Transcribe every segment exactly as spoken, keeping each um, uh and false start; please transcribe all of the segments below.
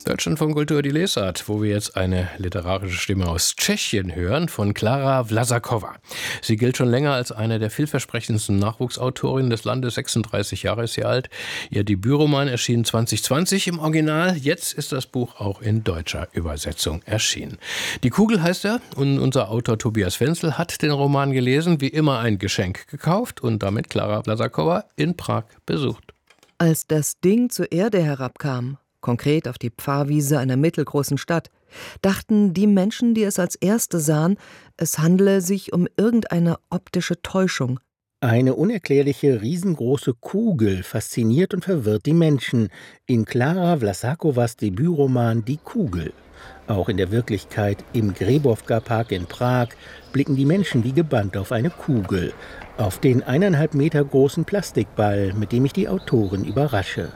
Deutschlandfunk Kultur, die Lesart, wo wir jetzt eine literarische Stimme aus Tschechien hören, von Klára Vlasák. Sie gilt schon länger als eine der vielversprechendsten Nachwuchsautorinnen des Landes. sechsunddreißig Jahre ist sie alt. Ihr Debütroman erschien zwanzig zwanzig im Original. Jetzt ist das Buch auch in deutscher Übersetzung erschienen. Die Kugel heißt er und unser Autor Tobias Wenzel hat den Roman gelesen, wie immer ein Geschenk gekauft und damit Klára Vlasák in Prag besucht. Als das Ding zur Erde herabkam, konkret auf die Pfarrwiese einer mittelgroßen Stadt, dachten die Menschen, die es als Erste sahen, es handele sich um irgendeine optische Täuschung. Eine unerklärliche, riesengroße Kugel fasziniert und verwirrt die Menschen in Klára Vlasákovas Debütroman Die Kugel. Auch in der Wirklichkeit im Grebovka-Park in Prag blicken die Menschen wie gebannt auf eine Kugel, auf den eineinhalb Meter großen Plastikball, mit dem ich die Autorin überrasche.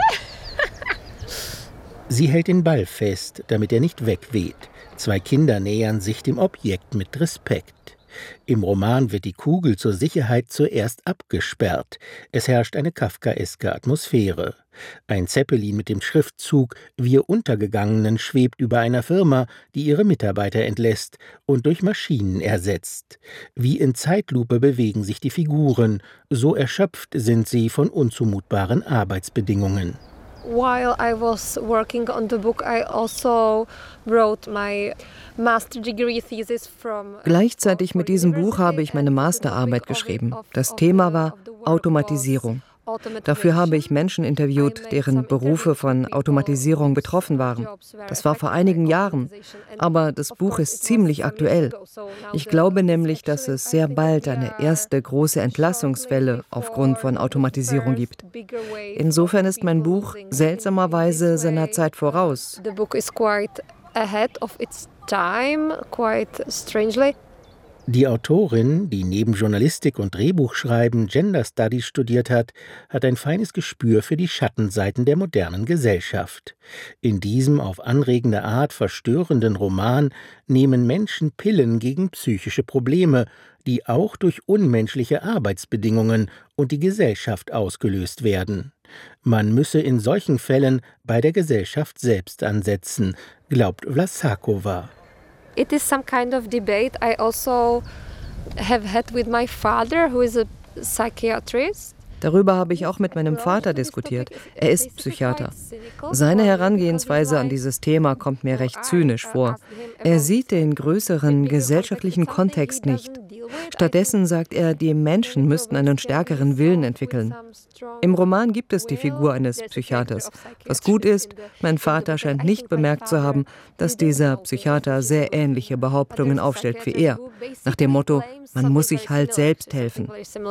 Sie hält den Ball fest, damit er nicht wegweht. Zwei Kinder nähern sich dem Objekt mit Respekt. Im Roman wird die Kugel zur Sicherheit zuerst abgesperrt. Es herrscht eine kafkaeske Atmosphäre. Ein Zeppelin mit dem Schriftzug »Wir Untergegangenen« schwebt über einer Firma, die ihre Mitarbeiter entlässt und durch Maschinen ersetzt. Wie in Zeitlupe bewegen sich die Figuren. So erschöpft sind sie von unzumutbaren Arbeitsbedingungen. While I was working on the book, I also wrote my master degree thesis from. Gleichzeitig mit diesem Buch habe ich meine Masterarbeit geschrieben. Das Thema war Automatisierung. Dafür habe ich Menschen interviewt, deren Berufe von Automatisierung betroffen waren. Das war vor einigen Jahren, aber das Buch ist ziemlich aktuell. Ich glaube nämlich, dass es sehr bald eine erste große Entlassungswelle aufgrund von Automatisierung gibt. Insofern ist mein Buch seltsamerweise seiner Zeit voraus. The book is quite ahead of its time, quite strangely. Die Autorin, die neben Journalistik und Drehbuchschreiben Gender Studies studiert hat, hat ein feines Gespür für die Schattenseiten der modernen Gesellschaft. In diesem auf anregende Art verstörenden Roman nehmen Menschen Pillen gegen psychische Probleme, die auch durch unmenschliche Arbeitsbedingungen und die Gesellschaft ausgelöst werden. Man müsse in solchen Fällen bei der Gesellschaft selbst ansetzen, glaubt Vlasák. It is some kind of debate I also have had with my father, who is a psychiatrist. Darüber habe ich auch mit meinem Vater diskutiert. Er ist Psychiater. Seine Herangehensweise an dieses Thema kommt mir recht zynisch vor. Er sieht den größeren gesellschaftlichen Kontext nicht. Stattdessen sagt er, die Menschen müssten einen stärkeren Willen entwickeln. Im Roman gibt es die Figur eines Psychiaters. Was gut ist, mein Vater scheint nicht bemerkt zu haben, dass dieser Psychiater sehr ähnliche Behauptungen aufstellt wie er. Nach dem Motto, man muss sich halt selbst helfen.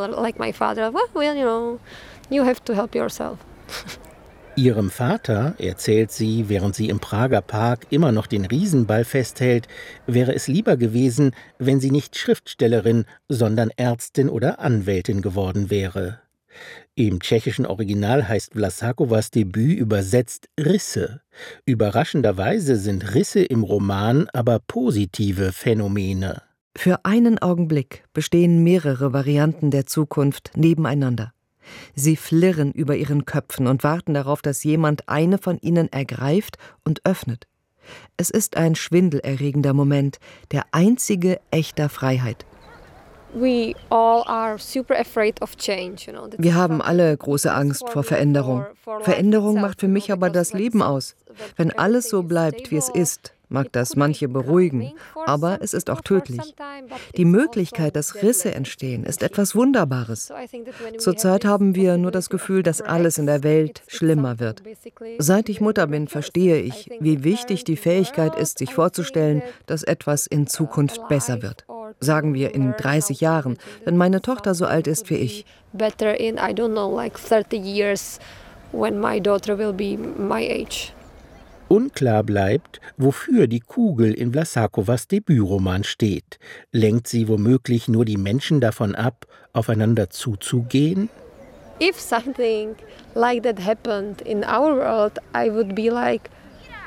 Ihrem Vater, erzählt sie, während sie im Prager Park immer noch den Riesenball festhält, wäre es lieber gewesen, wenn sie nicht Schriftstellerin, sondern Ärztin oder Anwältin geworden wäre. Im tschechischen Original heißt Vlasákovas Debüt übersetzt Risse. Überraschenderweise sind Risse im Roman aber positive Phänomene. Für einen Augenblick bestehen mehrere Varianten der Zukunft nebeneinander. Sie flirren über ihren Köpfen und warten darauf, dass jemand eine von ihnen ergreift und öffnet. Es ist ein schwindelerregender Moment, der einzige echter Freiheit. We all are super afraid of change, you know. Wir haben alle große Angst vor Veränderung. Veränderung macht für mich aber das Leben aus. Wenn alles so bleibt, wie es ist, mag das manche beruhigen, aber es ist auch tödlich. Die Möglichkeit, dass Risse entstehen, ist etwas Wunderbares. Zurzeit haben wir nur das Gefühl, dass alles in der Welt schlimmer wird. Seit ich Mutter bin, verstehe ich, wie wichtig die Fähigkeit ist, sich vorzustellen, dass etwas in Zukunft besser wird. Sagen wir in dreißig Jahren, wenn meine Tochter so alt ist wie ich. Better in, I don't know, like thirty years, when my daughter will be my age. Unklar bleibt, wofür die Kugel in Vlasákovas Debütroman steht. Lenkt sie womöglich nur die Menschen davon ab, aufeinander zuzugehen? If something like that happened in our world, I would be like,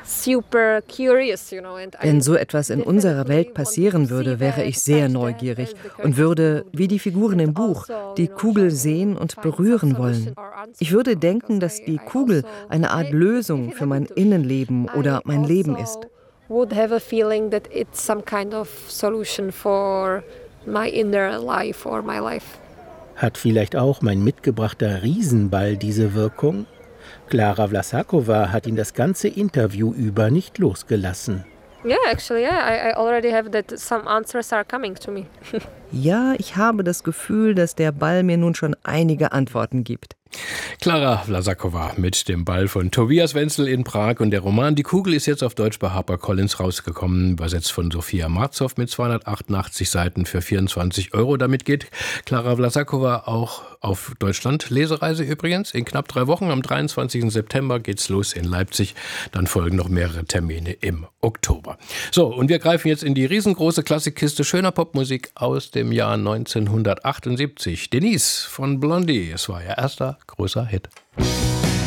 super curious, you know. Wenn so etwas in unserer Welt passieren würde, wäre ich sehr neugierig und würde, wie die Figuren im Buch, die Kugel sehen und berühren wollen. Ich würde denken, dass die Kugel eine Art Lösung für mein Innenleben oder mein Leben ist. Would have a feeling that it's some kind of solution for my inner life or my life. Hat vielleicht auch mein mitgebrachter Riesenball diese Wirkung? Klara Vlasakova hat ihn das ganze Interview über nicht losgelassen. Yeah, actually, yeah, I, I already have that some answers are coming to me. Ja, ich habe das Gefühl, dass der Ball mir nun schon einige Antworten gibt. Klara Vlasakova mit dem Ball von Tobias Wenzel in Prag. Und der Roman Die Kugel ist jetzt auf Deutsch bei HarperCollins rausgekommen, übersetzt von Sophia Marzow mit zweihundertachtundachtzig Seiten für vierundzwanzig Euro. Damit geht Klara Vlasakova auch auf Deutschland-Lesereise übrigens. In knapp drei Wochen, am dreiundzwanzigsten September geht's los in Leipzig. Dann folgen noch mehrere Termine im Oktober. So, und wir greifen jetzt in die riesengroße Klassikkiste schöner Popmusik aus dem Jahr neunzehnhundertachtundsiebzig. Denise von Blondie. Es war ihr erster großer Hit.